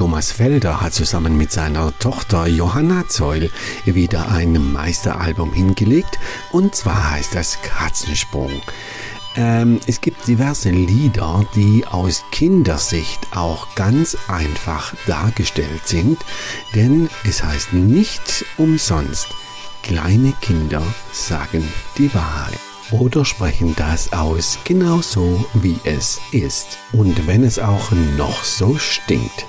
Thomas Felder hat zusammen mit seiner Tochter Johanna Zeul wieder ein Meisteralbum hingelegt, und zwar heißt das Katzensprung. Es gibt diverse Lieder, die aus Kindersicht auch ganz einfach dargestellt sind, denn es heißt nicht umsonst, kleine Kinder sagen die Wahrheit oder sprechen das aus, genauso wie es ist. Und wenn es auch noch so stinkt.